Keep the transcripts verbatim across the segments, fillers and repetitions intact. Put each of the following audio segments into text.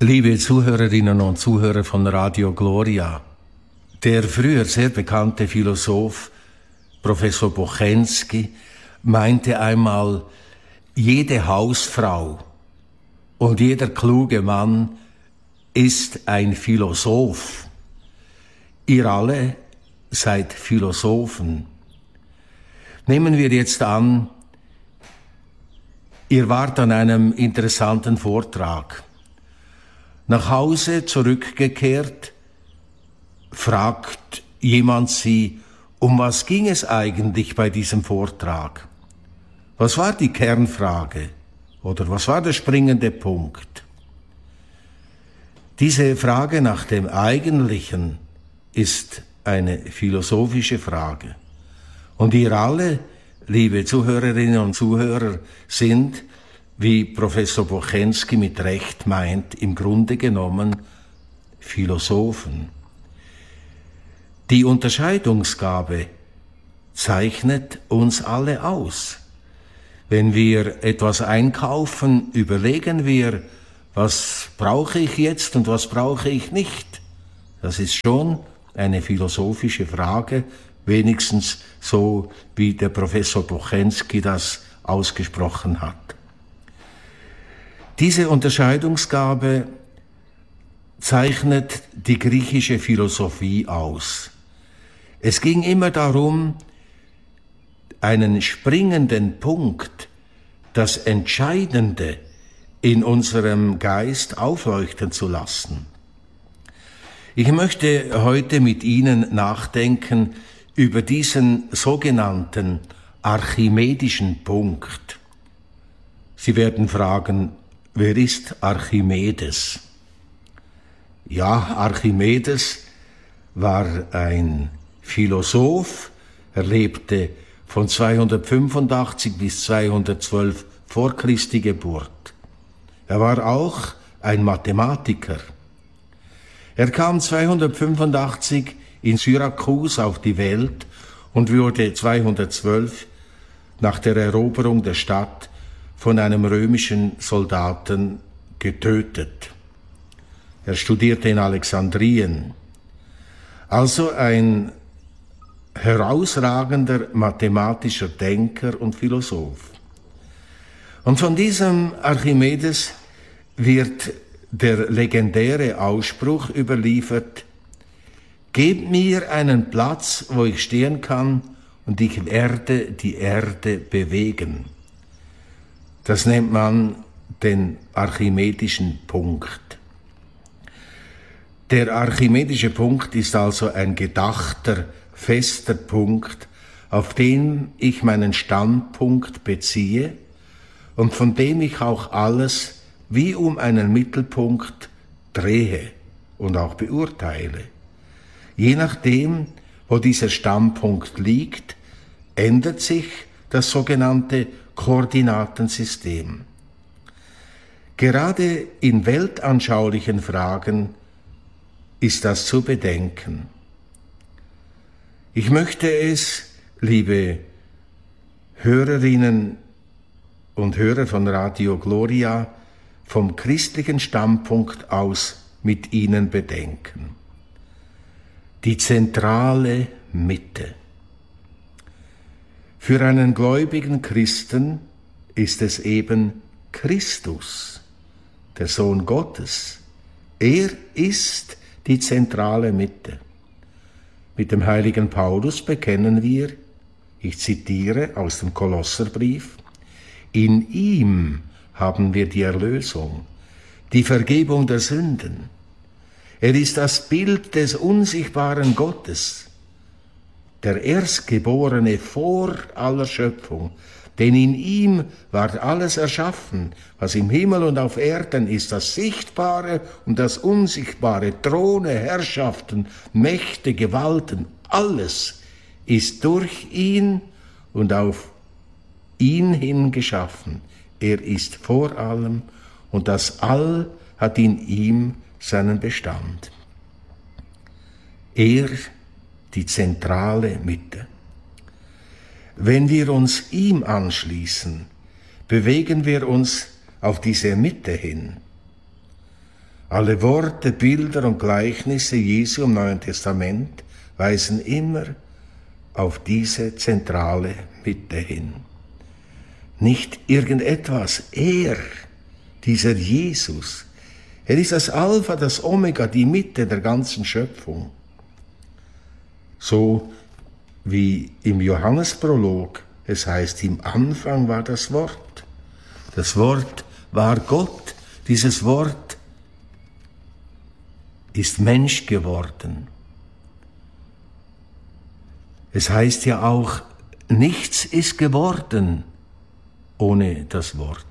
Liebe Zuhörerinnen und Zuhörer von Radio Gloria, der früher sehr bekannte Philosoph Professor Bochensky meinte einmal, jede Hausfrau und jeder kluge Mann ist ein Philosoph. Ihr alle seid Philosophen. Nehmen wir jetzt an, ihr wart an einem interessanten Vortrag. Nach Hause zurückgekehrt, fragt jemand Sie, um was ging es eigentlich bei diesem Vortrag? Was war die Kernfrage oder was war der springende Punkt? Diese Frage nach dem Eigentlichen ist eine philosophische Frage. Und ihr alle, liebe Zuhörerinnen und Zuhörer, sind, wie Professor Bochensky mit Recht meint, im Grunde genommen Philosophen. Die Unterscheidungsgabe zeichnet uns alle aus. Wenn wir etwas einkaufen, überlegen wir, was brauche ich jetzt und was brauche ich nicht. Das ist schon eine philosophische Frage, wenigstens so, wie der Professor Bochensky das ausgesprochen hat. Diese Unterscheidungsgabe zeichnet die griechische Philosophie aus. Es ging immer darum, einen springenden Punkt, das Entscheidende in unserem Geist aufleuchten zu lassen. Ich möchte heute mit Ihnen nachdenken über diesen sogenannten archimedischen Punkt. Sie werden fragen, wer ist Archimedes? Ja, Archimedes war ein Philosoph, er lebte von zweihundertfünfundachtzig bis zweihundertzwölf vor Christi Geburt. Er war auch ein Mathematiker. Er kam zweihundertfünfundachtzig in Syrakus auf die Welt und wurde zweihundertzwölf nach der Eroberung der Stadt von einem römischen Soldaten getötet. Er studierte in Alexandrien. Also ein herausragender mathematischer Denker und Philosoph. Und von diesem Archimedes wird der legendäre Ausspruch überliefert: Gebt mir einen Platz, wo ich stehen kann, und ich werde die Erde bewegen. Das nennt man den archimedischen Punkt. Der archimedische Punkt ist also ein gedachter, fester Punkt, auf den ich meinen Standpunkt beziehe und von dem ich auch alles wie um einen Mittelpunkt drehe und auch beurteile. Je nachdem, wo dieser Standpunkt liegt, ändert sich das sogenannte Koordinatensystem. Gerade in weltanschaulichen Fragen ist das zu bedenken. Ich möchte es, liebe Hörerinnen und Hörer von Radio Gloria, vom christlichen Standpunkt aus mit Ihnen bedenken. Die zentrale Mitte. Für einen gläubigen Christen ist es eben Christus, der Sohn Gottes. Er ist die zentrale Mitte. Mit dem heiligen Paulus bekennen wir, ich zitiere aus dem Kolosserbrief, in ihm haben wir die Erlösung, die Vergebung der Sünden. Er ist das Bild des unsichtbaren Gottes, der Erstgeborene vor aller Schöpfung, denn in ihm war alles erschaffen, was im Himmel und auf Erden ist, das Sichtbare und das Unsichtbare, Throne, Herrschaften, Mächte, Gewalten, alles ist durch ihn und auf ihn hin geschaffen. Er ist vor allem und das All hat in ihm seinen Bestand. Er, die zentrale Mitte. Wenn wir uns ihm anschließen, bewegen wir uns auf diese Mitte hin. Alle Worte, Bilder und Gleichnisse Jesu im Neuen Testament weisen immer auf diese zentrale Mitte hin. Nicht irgendetwas, er, dieser Jesus, er ist das Alpha, das Omega, die Mitte der ganzen Schöpfung. So wie im Johannesprolog es heißt, im Anfang war das Wort. Das Wort war Gott. Dieses Wort ist Mensch geworden. Es heißt ja auch, nichts ist geworden ohne das Wort.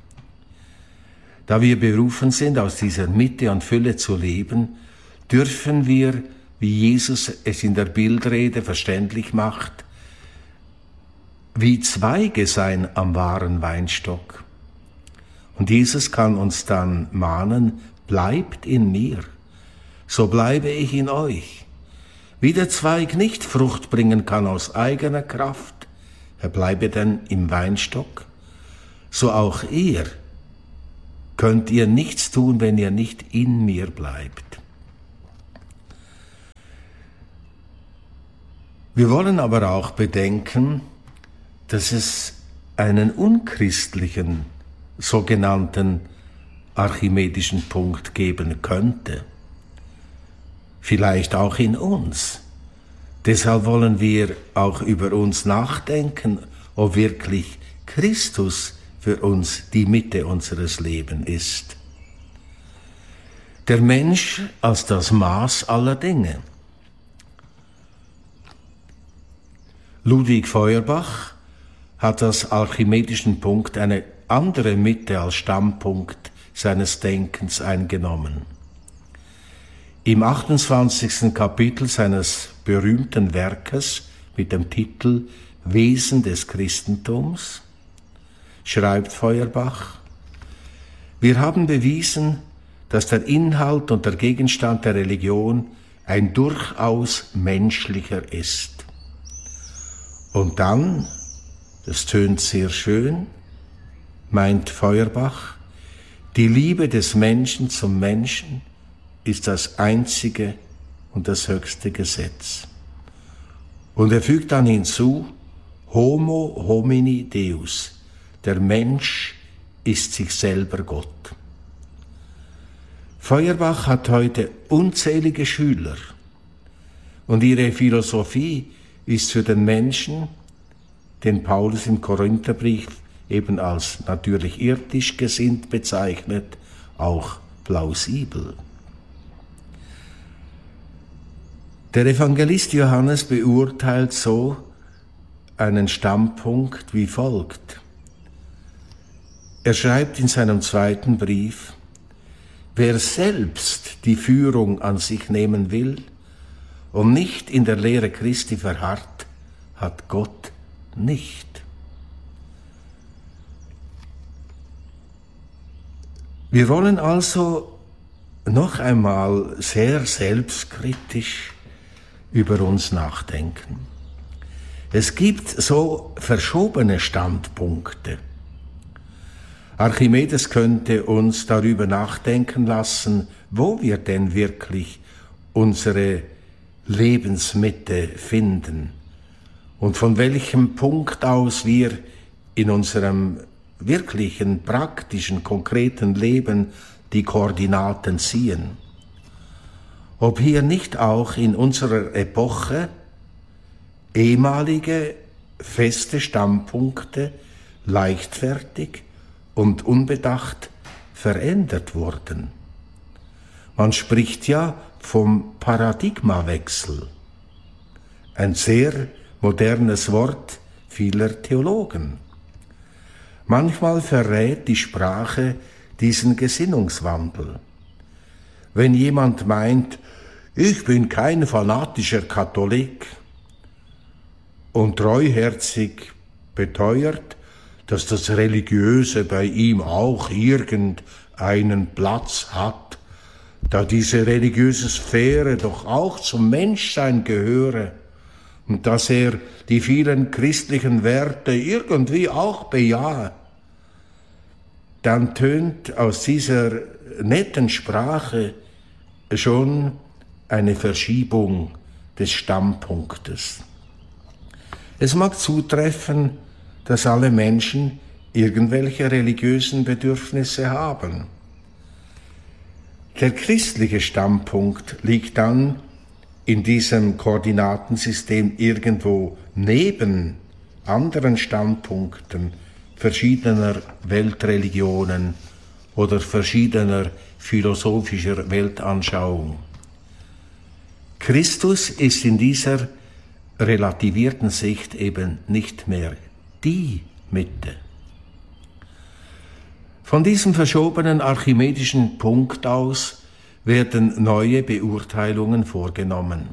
Da wir berufen sind, aus dieser Mitte und Fülle zu leben, dürfen wir, wie Jesus es in der Bildrede verständlich macht, wie Zweige sein am wahren Weinstock. Und Jesus kann uns dann mahnen, bleibt in mir, so bleibe ich in euch. Wie der Zweig nicht Frucht bringen kann aus eigener Kraft, er bleibe dann im Weinstock, so auch ihr könnt ihr nichts tun, wenn ihr nicht in mir bleibt. Wir wollen aber auch bedenken, dass es einen unchristlichen, sogenannten archimedischen Punkt geben könnte. Vielleicht auch in uns. Deshalb wollen wir auch über uns nachdenken, ob wirklich Christus für uns die Mitte unseres Lebens ist. Der Mensch als das Maß aller Dinge. Ludwig Feuerbach hat als archimedischen Punkt eine andere Mitte als Stammpunkt seines Denkens eingenommen. Im achtundzwanzigsten Kapitel seines berühmten Werkes mit dem Titel Wesen des Christentums schreibt Feuerbach: Wir haben bewiesen, dass der Inhalt und der Gegenstand der Religion ein durchaus menschlicher ist. Und dann, das tönt sehr schön, meint Feuerbach, die Liebe des Menschen zum Menschen ist das einzige und das höchste Gesetz. Und er fügt dann hinzu, Homo homini Deus, der Mensch ist sich selber Gott. Feuerbach hat heute unzählige Schüler und ihre Philosophie ist für den Menschen, den Paulus im Korintherbrief eben als natürlich irdisch gesinnt bezeichnet, auch plausibel. Der Evangelist Johannes beurteilt so einen Standpunkt wie folgt. Er schreibt in seinem zweiten Brief, wer selbst die Führung an sich nehmen will und nicht in der Lehre Christi verharrt, hat Gott nicht. Wir wollen also noch einmal sehr selbstkritisch über uns nachdenken. Es gibt so verschobene Standpunkte. Archimedes könnte uns darüber nachdenken lassen, wo wir denn wirklich unsere Lebensmitte finden und von welchem Punkt aus wir in unserem wirklichen, praktischen, konkreten Leben die Koordinaten ziehen. Ob hier nicht auch in unserer Epoche ehemalige feste Standpunkte leichtfertig und unbedacht verändert wurden. Man spricht ja vom Paradigmawechsel, ein sehr modernes Wort vieler Theologen. Manchmal verrät die Sprache diesen Gesinnungswandel. Wenn jemand meint, ich bin kein fanatischer Katholik und treuherzig beteuert, dass das Religiöse bei ihm auch irgendeinen Platz hat, da diese religiöse Sphäre doch auch zum Menschsein gehöre und dass er die vielen christlichen Werte irgendwie auch bejahe, dann tönt aus dieser netten Sprache schon eine Verschiebung des Standpunktes. Es mag zutreffen, dass alle Menschen irgendwelche religiösen Bedürfnisse haben. Der christliche Standpunkt liegt dann in diesem Koordinatensystem irgendwo neben anderen Standpunkten verschiedener Weltreligionen oder verschiedener philosophischer Weltanschauung. Christus ist in dieser relativierten Sicht eben nicht mehr die Mitte. Von diesem verschobenen archimedischen Punkt aus werden neue Beurteilungen vorgenommen.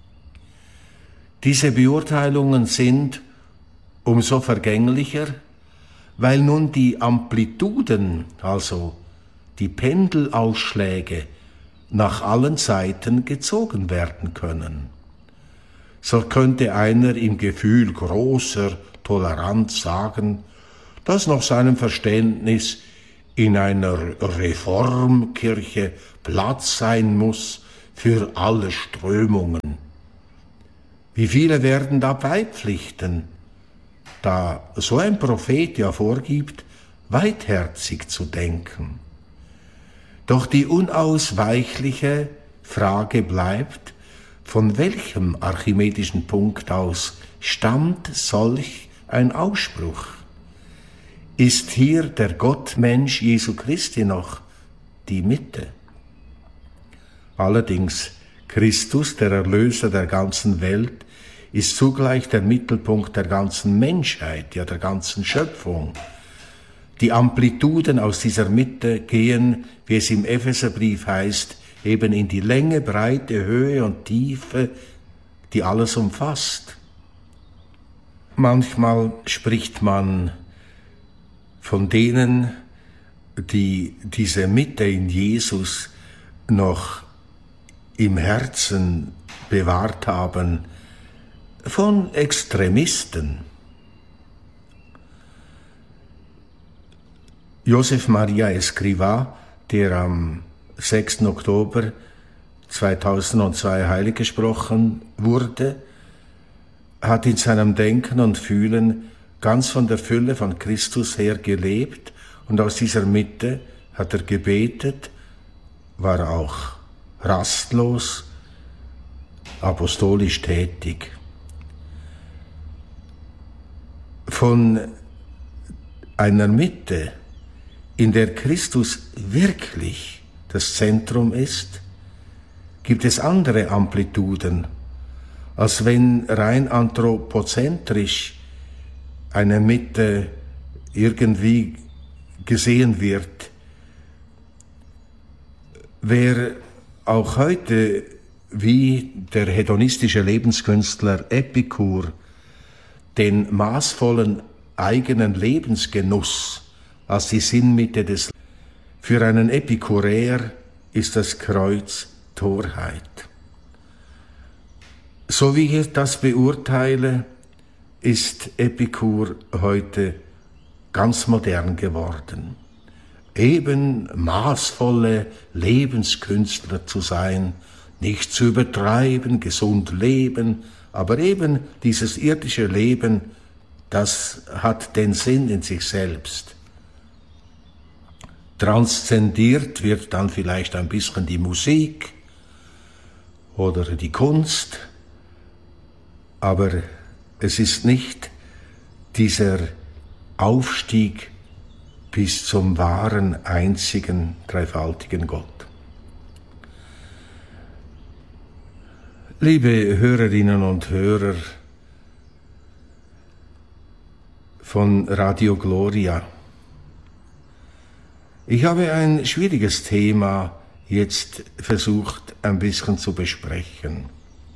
Diese Beurteilungen sind umso vergänglicher, weil nun die Amplituden, also die Pendelausschläge, nach allen Seiten gezogen werden können. So könnte einer im Gefühl großer Toleranz sagen, dass nach seinem Verständnis in einer Reformkirche Platz sein muss für alle Strömungen. Wie viele werden da beipflichten, da so ein Prophet ja vorgibt, weitherzig zu denken? Doch die unausweichliche Frage bleibt, von welchem archimedischen Punkt aus stammt solch ein Ausspruch? Ist hier der Gottmensch Jesu Christi noch die Mitte? Allerdings, Christus, der Erlöser der ganzen Welt, ist zugleich der Mittelpunkt der ganzen Menschheit, ja der ganzen Schöpfung. Die Amplituden aus dieser Mitte gehen, wie es im Epheserbrief heißt, eben in die Länge, Breite, Höhe und Tiefe, die alles umfasst. Manchmal spricht man von denen, die diese Mitte in Jesus noch im Herzen bewahrt haben, von Extremisten. Josef Maria Escrivá, der am sechsten Oktober zweitausendzwei heilig gesprochen wurde, hat in seinem Denken und Fühlen ganz von der Fülle von Christus her gelebt und aus dieser Mitte hat er gebetet, war auch rastlos, apostolisch tätig. Von einer Mitte, in der Christus wirklich das Zentrum ist, gibt es andere Amplituden, als wenn rein anthropozentrisch eine Mitte irgendwie gesehen wird. Wer auch heute, wie der hedonistische Lebenskünstler Epikur, den maßvollen eigenen Lebensgenuss als die Sinnmitte des Lebens, für einen Epikureer ist das Kreuz Torheit. So wie ich das beurteile, ist Epikur heute ganz modern geworden. Eben maßvolle Lebenskünstler zu sein, nicht zu übertreiben, gesund leben, aber eben dieses irdische Leben, das hat den Sinn in sich selbst. Transzendiert wird dann vielleicht ein bisschen die Musik oder die Kunst, aber es ist nicht dieser Aufstieg bis zum wahren, einzigen, dreifaltigen Gott. Liebe Hörerinnen und Hörer von Radio Gloria, ich habe ein schwieriges Thema jetzt versucht, ein bisschen zu besprechen.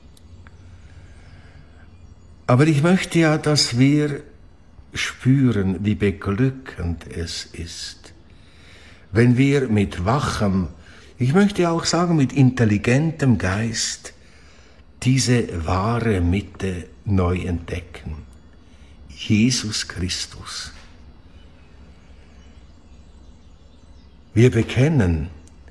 Aber ich möchte ja, dass wir spüren, wie beglückend es ist, wenn wir mit wachem, ich möchte auch sagen mit intelligentem Geist, diese wahre Mitte neu entdecken. Jesus Christus. Wir bekennen,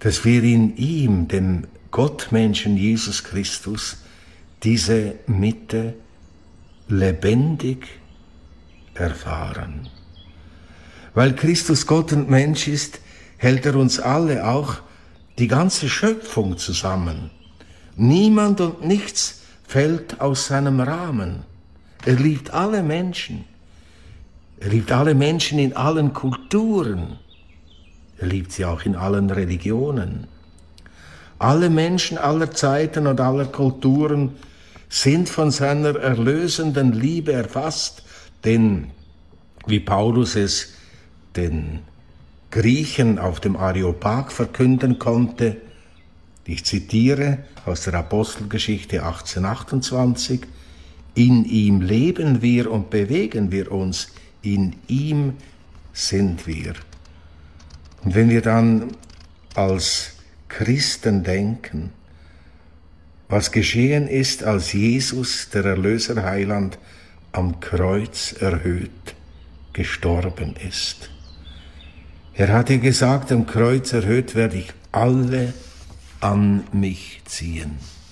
dass wir in ihm, dem Gottmenschen Jesus Christus, diese Mitte lebendig erfahren. Weil Christus Gott und Mensch ist, hält er uns alle, auch die ganze Schöpfung zusammen. Niemand und nichts fällt aus seinem Rahmen. Er liebt alle Menschen. Er liebt alle Menschen in allen Kulturen. Er liebt sie auch in allen Religionen. Alle Menschen aller Zeiten und aller Kulturen sind von seiner erlösenden Liebe erfasst, denn wie Paulus es den Griechen auf dem Areopag verkünden konnte, ich zitiere aus der Apostelgeschichte achtzehnhundertachtundzwanzig, in ihm leben wir und bewegen wir uns, in ihm sind wir. Und wenn wir dann als Christen denken, was geschehen ist, als Jesus, der Erlöser Heiland, am Kreuz erhöht gestorben ist. Er hatte gesagt, am Kreuz erhöht werde ich alle an mich ziehen.